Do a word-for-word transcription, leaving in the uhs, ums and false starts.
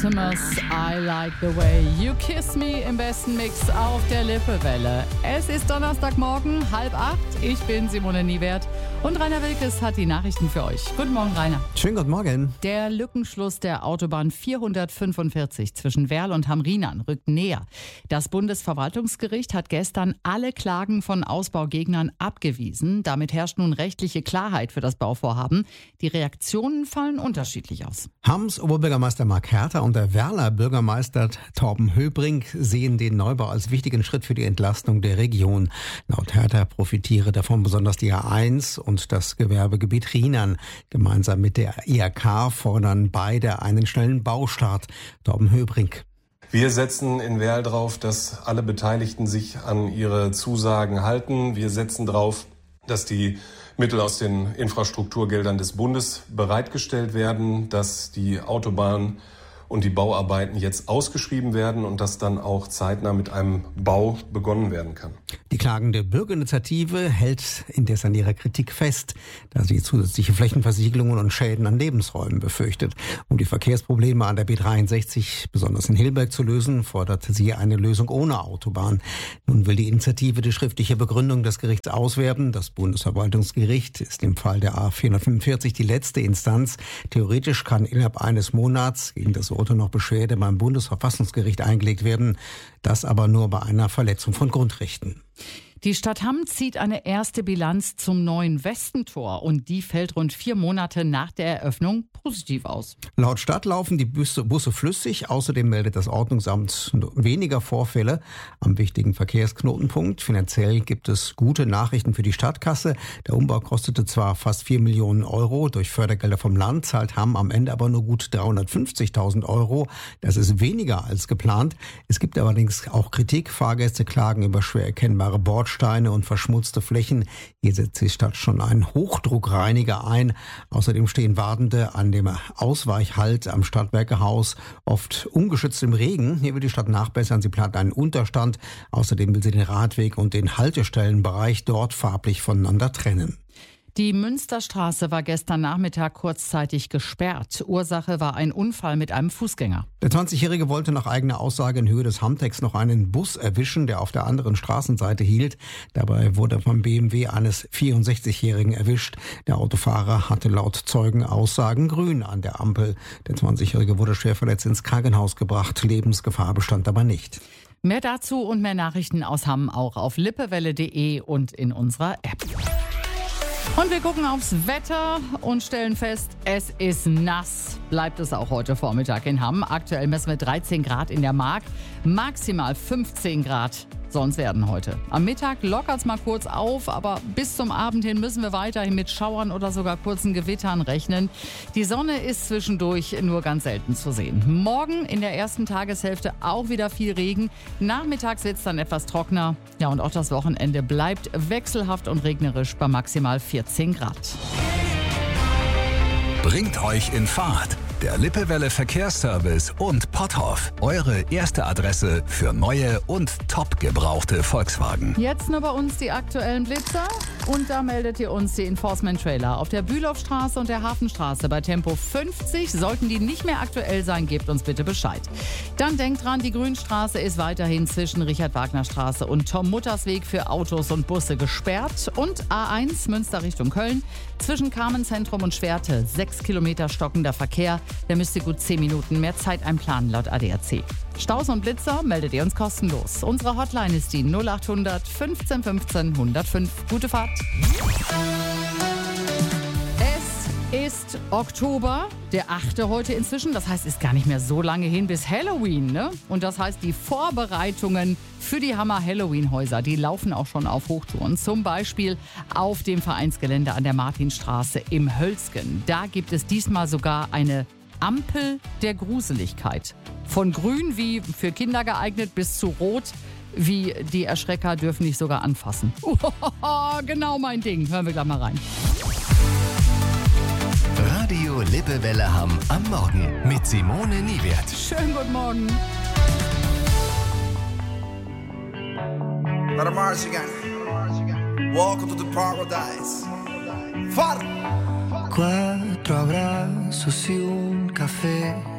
Optimus, I like the way you kiss me im besten Mix auf der Lippewelle. Es ist Donnerstagmorgen, halb acht. Ich bin Simone Niewert und Rainer Wilkes hat die Nachrichten für euch. Guten Morgen, Rainer. Schönen guten Morgen. Der Lückenschluss der Autobahn vierhundertfünfundvierzig zwischen Werl und Hamrinern rückt näher. Das Bundesverwaltungsgericht hat gestern alle Klagen von Ausbaugegnern abgewiesen. Damit herrscht nun rechtliche Klarheit für das Bauvorhaben. Die Reaktionen fallen unterschiedlich aus. Hams Oberbürgermeister Mark Herter und der Werler Bürgermeister Torben Höbrink sehen den Neubau als wichtigen Schritt für die Entlastung der Region. Laut Herter profitiere davon besonders die A eins und das Gewerbegebiet Rheinern. Gemeinsam mit der I H K fordern beide einen schnellen Baustart. Torben Höbrink. Wir setzen in Werl drauf, dass alle Beteiligten sich an ihre Zusagen halten. Wir setzen drauf, dass die Mittel aus den Infrastrukturgeldern des Bundes bereitgestellt werden, dass die Autobahn und die Bauarbeiten jetzt ausgeschrieben werden und dass dann auch zeitnah mit einem Bau begonnen werden kann. Die klagende Bürgerinitiative hält indes an ihrer Kritik fest, da sie zusätzliche Flächenversiegelungen und Schäden an Lebensräumen befürchtet. Um die Verkehrsprobleme an der B dreiundsechzig, besonders in Hilberg, zu lösen, fordert sie eine Lösung ohne Autobahn. Nun will die Initiative die schriftliche Begründung des Gerichts auswerten. Das Bundesverwaltungsgericht ist im Fall der A vierhundertfünfundvierzig die letzte Instanz. Theoretisch kann innerhalb eines Monats gegen das Urteil noch Beschwerde beim Bundesverfassungsgericht eingelegt werden. Das aber nur bei einer Verletzung von Grundrechten. Die Stadt Hamm zieht eine erste Bilanz zum neuen Westentor und die fällt rund vier Monate nach der Eröffnung positiv aus. Laut Stadt laufen die Busse, Busse flüssig. Außerdem meldet das Ordnungsamt weniger Vorfälle am wichtigen Verkehrsknotenpunkt. Finanziell gibt es gute Nachrichten für die Stadtkasse. Der Umbau kostete zwar fast vier Millionen Euro. Durch Fördergelder vom Land zahlt Hamm am Ende aber nur gut dreihundertfünfzigtausend Euro. Das ist weniger als geplant. Es gibt allerdings auch Kritik. Fahrgäste klagen über schwer erkennbare Bordsteine und verschmutzte Flächen. Hier setzt die Stadt schon einen Hochdruckreiniger ein. Außerdem stehen Wartende an dem Ausweichhalt am Stadtwerkehaus, oft ungeschützt im Regen. Hier will die Stadt nachbessern. Sie plant einen Unterstand. Außerdem will sie den Radweg und den Haltestellenbereich dort farblich voneinander trennen. Die Münsterstraße war gestern Nachmittag kurzzeitig gesperrt. Ursache war ein Unfall mit einem Fußgänger. Der zwanzigjährige wollte nach eigener Aussage in Höhe des Hamtecks noch einen Bus erwischen, der auf der anderen Straßenseite hielt. Dabei wurde vom B M W eines vierundsechzigjährigen erwischt. Der Autofahrer hatte laut Zeugenaussagen grün an der Ampel. Der zwanzigjährige wurde schwer verletzt ins Krankenhaus gebracht. Lebensgefahr bestand aber nicht. Mehr dazu und mehr Nachrichten aus Hamm auch auf lippewelle punkt de und in unserer App. Und wir gucken aufs Wetter und stellen fest, es ist nass. Bleibt es auch heute Vormittag in Hamm. Aktuell messen wir dreizehn Grad in der Mark, maximal fünfzehn Grad sollen es werden heute. Am Mittag lockert es mal kurz auf, aber bis zum Abend hin müssen wir weiterhin mit Schauern oder sogar kurzen Gewittern rechnen. Die Sonne ist zwischendurch nur ganz selten zu sehen. Morgen in der ersten Tageshälfte auch wieder viel Regen. Nachmittags wird es dann etwas trockener. Ja, und auch das Wochenende bleibt wechselhaft und regnerisch bei maximal vierzehn Grad. Bringt euch in Fahrt. Der Lippewelle Verkehrsservice und Potthoff. Eure erste Adresse für neue und top gebrauchte Volkswagen. Jetzt nur bei uns die aktuellen Blitzer. Und da meldet ihr uns die Enforcement-Trailer. Auf der Bülowstraße und der Hafenstraße bei Tempo fünfzig. Sollten die nicht mehr aktuell sein, gebt uns bitte Bescheid. Dann denkt dran, die Grünstraße ist weiterhin zwischen Richard-Wagner-Straße und Tom-Mutters-Weg für Autos und Busse gesperrt. Und A eins Münster Richtung Köln zwischen Carmenzentrum und Schwerte. Sechs Kilometer stockender Verkehr. Da müsst ihr gut zehn Minuten mehr Zeit einplanen laut A D A C. Staus und Blitzer meldet ihr uns kostenlos. Unsere Hotline ist die null acht hundert fünfzehn fünfzehn hundertfünf. Gute Fahrt. Es ist Oktober, der achte heute inzwischen. Das heißt, es ist gar nicht mehr so lange hin bis Halloween, ne? Und das heißt, die Vorbereitungen für die Hammer Halloween-Häuser, die laufen auch schon auf Hochtouren. Zum Beispiel auf dem Vereinsgelände an der Martinstraße im Hölzgen. Da gibt es diesmal sogar eine Ampel der Gruseligkeit. Von grün wie für Kinder geeignet bis zu rot wie die Erschrecker dürfen dich sogar anfassen. Genau mein Ding. Hören wir gleich mal rein. Radio Lippewelle Hamm am Morgen mit Simone Niewert. Schönen guten Morgen. Let 'em march again. Welcome to the paradise. Far. Quattro abbraccios y un café.